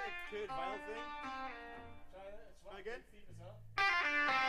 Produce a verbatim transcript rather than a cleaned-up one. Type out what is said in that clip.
like Kurt Vile thing? Try that. It's Try again? feet as well.